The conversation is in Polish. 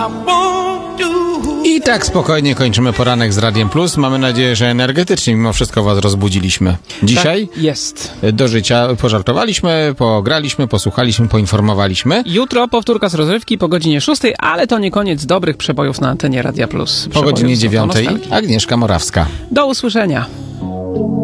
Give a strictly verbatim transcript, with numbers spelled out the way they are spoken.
I tak spokojnie kończymy poranek z Radiem Plus. Mamy nadzieję, że energetycznie mimo wszystko was rozbudziliśmy. Dzisiaj Tak jest. do życia pożartowaliśmy, pograliśmy, posłuchaliśmy, poinformowaliśmy. Jutro powtórka z rozrywki po godzinie szóstej, ale to nie koniec dobrych przebojów na antenie Radia Plus. Po godzinie dziewiątej nostalgii. Agnieszka Morawska. Do usłyszenia.